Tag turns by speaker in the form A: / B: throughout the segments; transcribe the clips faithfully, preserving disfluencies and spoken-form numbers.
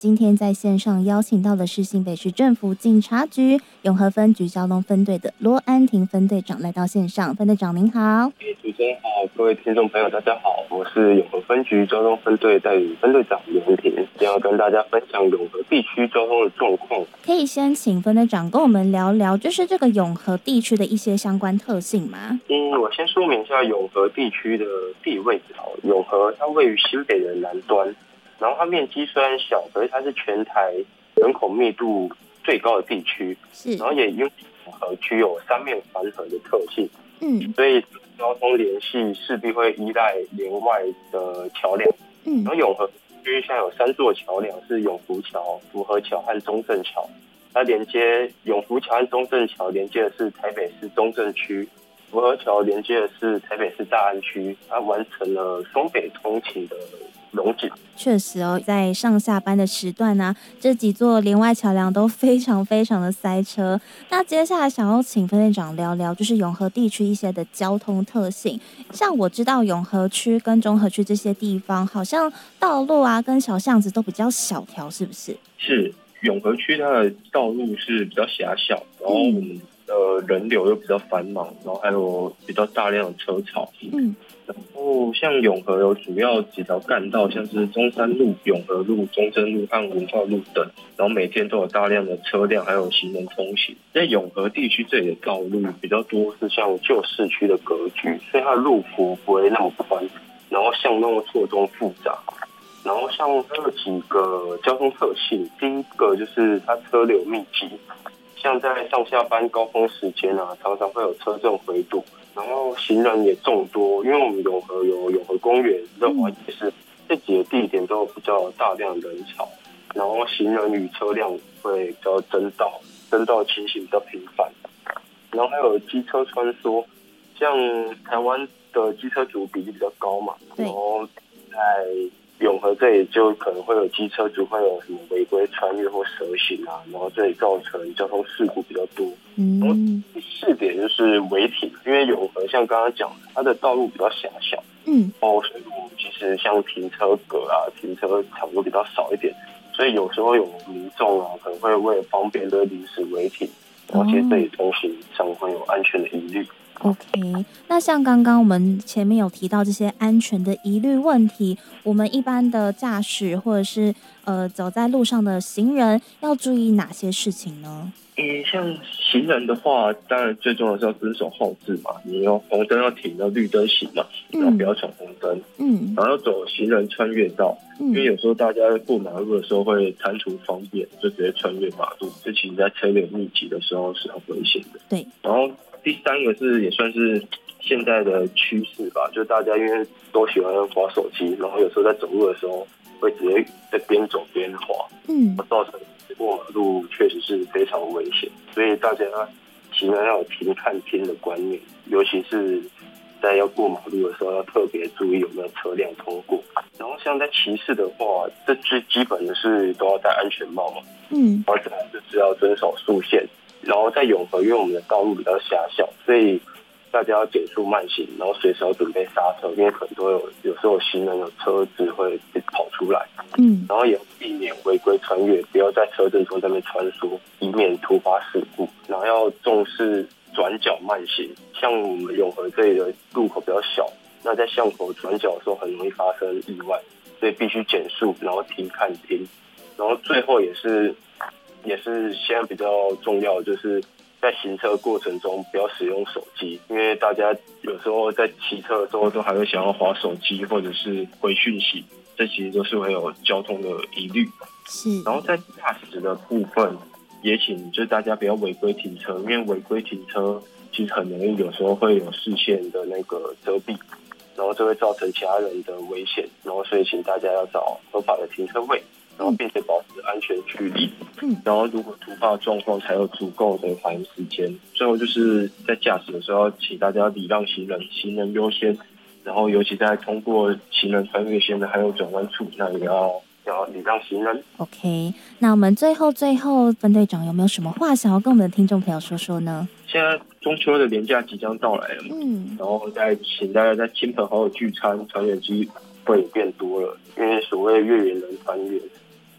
A: 今天在线上邀请到的是新北市政府警察局永和分局交通分队的罗安婷分队长来到线上。分队长您好。
B: 主持人好，各位听众朋友大家好，我是永和分局交通分队代理分队长罗安婷，将要跟大家分享永和地区交通的状况。
A: 可以先请分队长跟我们聊聊就是这个永和地区的一些相关特性吗？
B: 嗯，我先说明一下永和地区的地理位置。永和它位于新北的南端，然后它面积虽然小，可是它是全台人口密度最高的地区，
A: 是，然
B: 后也因为永和具有三面环河的特性，
A: 嗯，
B: 所以交通联系势必会依赖连外的桥梁，
A: 嗯，
B: 然后永和区现在有三座桥梁，是永福桥、福和桥和中正桥。它连接永福桥和中正桥连接的是台北市中正区，福和桥连接的是台北市大安区，它完成了双北通勤的龙井。
A: 确实哦，在上下班的时段呢、啊，这几座连外桥梁都非常非常的塞车。那接下来想要请分队长聊聊，就是永和地区一些的交通特性。像我知道永和区跟中和区这些地方，好像道路啊跟小巷子都比较小条，是不是？
B: 是，永和区它的道路是比较狭小，然后我们的人流又比较繁忙，然后还有比较大量的车潮。
A: 嗯。
B: 然后像永和有主要几条干道，像是中山路、永和路、中正路和文化路等，然后每天都有大量的车辆还有行人通行。在永和地区这里的道路比较多是像旧市区的格局，所以它的路幅不会那么宽，然后巷弄错综复杂。然后像它有几个交通特性，第一个就是它车流密集，像在上下班高峰时间啊，常常会有车阵回堵。然后行人也众多，因为我们永和有永和公园、乐华夜市这几个地点都有比较大量的人潮，然后行人与车辆会比较争道，争道情形比较频繁。然后还有机车穿梭，像台湾的机车族比例比较高嘛，然后在永和这里就可能会有机车族会有什么违规穿越或蛇行啊，然后这里造成交通事故比较多。然后第四点就是违停，因为永和像刚刚讲的，它的道路比较狭小，
A: 嗯，
B: 哦，所以其实像停车格啊、停车场都比较少一点，所以有时候有民众啊可能会为了方便的临时违停，而且这里通行上会有安全的疑虑。
A: OK， 那像刚刚我们前面有提到这些安全的疑虑问题，我们一般的驾驶或者是呃走在路上的行人要注意哪些事情呢？
B: 嗯，像行人的话，当然最重要的是要遵守号志嘛，你要红灯要停，要绿灯行嘛，然后不要闯红灯，嗯，然后要走行人穿越道，嗯，因为有时候大家过马路的时候会贪图方便，就直接穿越马路，这其实在车流密集的时候是很危险的。
A: 对，
B: 然后第三个是也算是现在的趋势吧，就大家因为都喜欢滑手机，然后有时候在走路的时候会直接在边走边滑，嗯，造成过马路确实是非常危险，所以大家行人要有停看听的观念，尤其是在要过马路的时候要特别注意有没有车辆通过。然后像在骑士的话，这最基本的是都要戴安全帽嘛，嗯，然后再来就是要遵守速限。然后在永和，因为我们的道路比较狭小，所以大家要减速慢行，然后随时要准备刹车，因为可能都有有时候行人有车子会跑出来，嗯，然后也要避免违规穿越，不要在车阵中在那边穿梭，以免突发事故。然后要重视转角慢行，像我们永和这里的路口比较小，那在巷口转角的时候很容易发生意外，所以必须减速，然后停看听，然后最后也是。也是现在比较重要的，就是在行车过程中不要使用手机，因为大家有时候在骑车的时候都还会想要滑手机或者是回讯息，这其实都是会有交通的疑虑。
A: 是。
B: 然后在驾驶的部分，也请就大家不要违规停车，因为违规停车其实很容易有时候会有视线的那个遮蔽，然后这会造成其他人的危险，然后所以请大家要找合法的停车位。然后并且保持安全距离，嗯，然后如果突发状况才有足够的反应时间。最后就是在驾驶的时候，请大家礼让行人，行人优先。然后尤其在通过行人穿越线的还有转弯处，那也要要礼让行人。
A: OK， 那我们最后最后分队长有没有什么话想要跟我们的听众朋友说说呢？
B: 现在中秋的连假即将到来了嘛，嗯，然后再请大家在亲朋好友聚餐，团圆机会变多了，因为所谓月圆人团圆。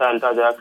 B: 但大家